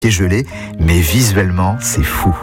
gelé, mais visuellement, c'est fou.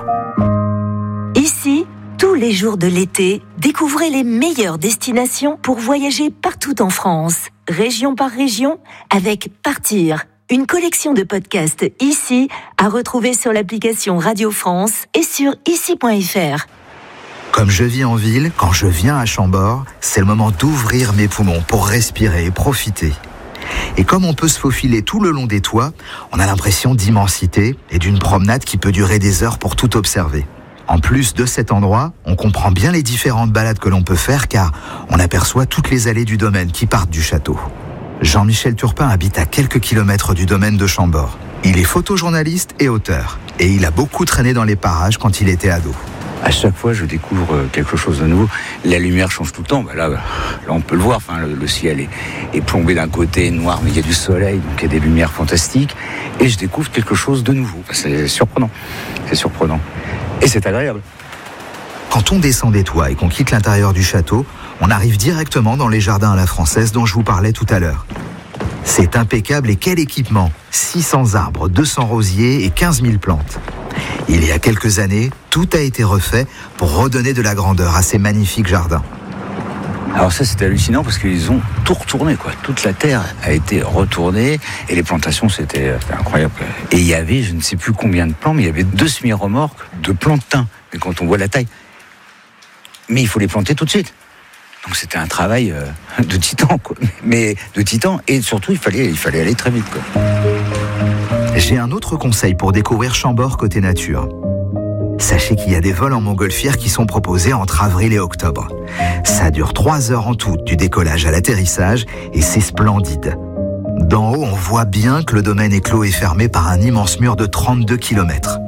Ici, tous les jours de l'été, découvrez les meilleures destinations pour voyager partout en France, région par région, avec Partir. Une collection de podcasts ici à retrouver sur l'application Radio France et sur ici.fr. Comme je vis en ville, quand je viens à Chambord, c'est le moment d'ouvrir mes poumons pour respirer et profiter. Et comme on peut se faufiler tout le long des toits, on a l'impression d'immensité et d'une promenade qui peut durer des heures pour tout observer. En plus de cet endroit, on comprend bien les différentes balades que l'on peut faire car on aperçoit toutes les allées du domaine qui partent du château. Jean-Michel Turpin habite à quelques kilomètres du domaine de Chambord. Il est photojournaliste et auteur. Et il a beaucoup traîné dans les parages quand il était ado. À chaque fois, je découvre quelque chose de nouveau. La lumière change tout le temps. Là, on peut le voir. Enfin, le ciel est plombé d'un côté noir, mais il y a du soleil, donc il y a des lumières fantastiques. Et je découvre quelque chose de nouveau. C'est surprenant. C'est surprenant. Et c'est agréable. Quand on descend des toits et qu'on quitte l'intérieur du château, on arrive directement dans les jardins à la française dont je vous parlais tout à l'heure. C'est impeccable et quel équipement! 600 arbres, 200 rosiers et 15 000 plantes. Il y a quelques années, tout a été refait pour redonner de la grandeur à ces magnifiques jardins. Alors ça, c'était hallucinant parce qu'ils ont tout retourné, quoi. Toute la terre a été retournée et les plantations, c'était incroyable. Et il y avait, je ne sais plus combien de plants, mais il y avait 2 semi-remorques de plantains. Mais quand on voit la taille, mais il faut les planter tout de suite. Donc c'était un travail de titan, quoi. Mais de titan, et surtout il fallait aller très vite, quoi. J'ai un autre conseil pour découvrir Chambord côté nature. Sachez qu'il y a des vols en montgolfière qui sont proposés entre avril et octobre. Ça dure 3 heures en tout, du décollage à l'atterrissage, et c'est splendide. D'en haut, on voit bien que le domaine est clos et fermé par un immense mur de 32 km.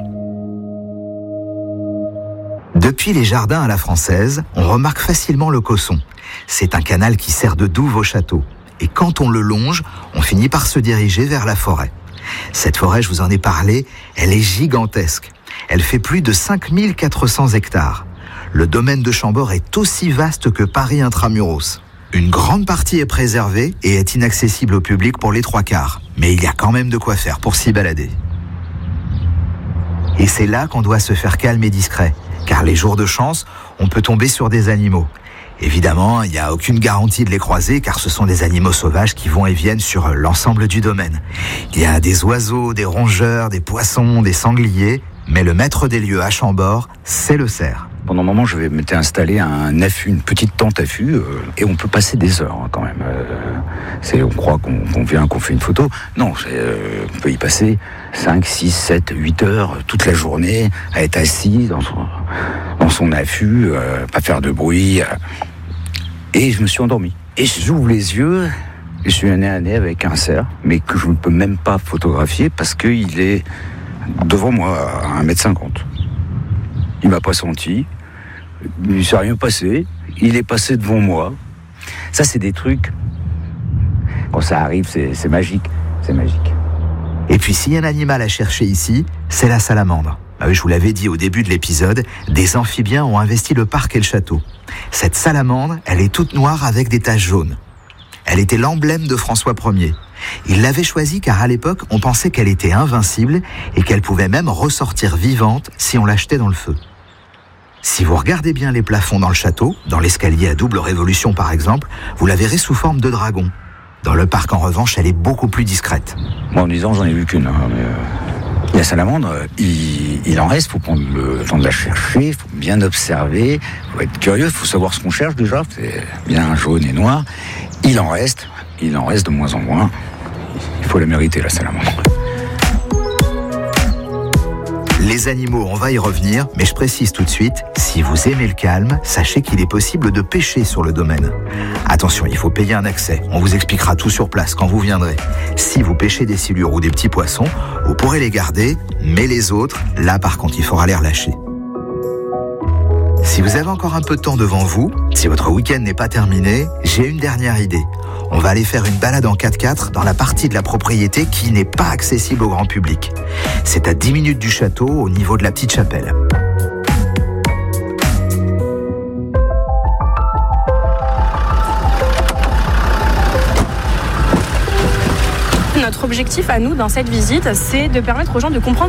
Depuis les jardins à la française, on remarque facilement le Cosson. C'est un canal qui sert de douve au château. Et quand on le longe, on finit par se diriger vers la forêt. Cette forêt, je vous en ai parlé, elle est gigantesque. Elle fait plus de 5400 hectares. Le domaine de Chambord est aussi vaste que Paris intramuros. Une grande partie est préservée et est inaccessible au public pour les 3/4. Mais il y a quand même de quoi faire pour s'y balader. Et c'est là qu'on doit se faire calme et discret. Car les jours de chance, on peut tomber sur des animaux. Évidemment, il n'y a aucune garantie de les croiser car ce sont des animaux sauvages qui vont et viennent sur l'ensemble du domaine. Il y a des oiseaux, des rongeurs, des poissons, des sangliers, mais le maître des lieux à Chambord, c'est le cerf. Pendant un moment, je m'étais installé un affût, une petite tente affût, et on peut passer des heures quand même. On croit qu'on vient, qu'on fait une photo. Non, on peut y passer 5, 6, 7, 8 heures toute la journée, à être assis dans son affût, pas faire de bruit. Et je me suis endormi. Et j'ouvre les yeux, et je suis nez à nez avec un cerf, mais que je ne peux même pas photographier parce qu'il est devant moi à 1,50 m. Il m'a pas senti, il ne s'est rien passé, il est passé devant moi. Ça, c'est des trucs, quand ça arrive, c'est magique, c'est magique. Et puis s'il y a un animal à chercher ici, c'est la salamandre. Je vous l'avais dit au début de l'épisode, des amphibiens ont investi le parc et le château. Cette salamandre, elle est toute noire avec des taches jaunes. Elle était l'emblème de François Ier. Il l'avait choisie car à l'époque, on pensait qu'elle était invincible et qu'elle pouvait même ressortir vivante si on l'achetait dans le feu. Si vous regardez bien les plafonds dans le château, dans l'escalier à double révolution par exemple, vous la verrez sous forme de dragon. Dans le parc en revanche, elle est beaucoup plus discrète. Moi en 10 ans, j'en ai vu qu'une. La salamandre, il en reste, il faut prendre le temps de la chercher, il faut bien observer, il faut être curieux, il faut savoir ce qu'on cherche déjà, c'est bien jaune et noir. Il en reste de moins en moins. Il faut la mériter, la salamandre. Les animaux, on va y revenir, mais je précise tout de suite, si vous aimez le calme, sachez qu'il est possible de pêcher sur le domaine. Attention, il faut payer un accès, on vous expliquera tout sur place quand vous viendrez. Si vous pêchez des silures ou des petits poissons, vous pourrez les garder, mais les autres, là par contre, il faudra les relâcher. Si vous avez encore un peu de temps devant vous, si votre week-end n'est pas terminé, j'ai une dernière idée. On va aller faire une balade en 4x4 dans la partie de la propriété qui n'est pas accessible au grand public. C'est à 10 minutes du château, au niveau de la petite chapelle. Notre objectif à nous dans cette visite, c'est de permettre aux gens de comprendre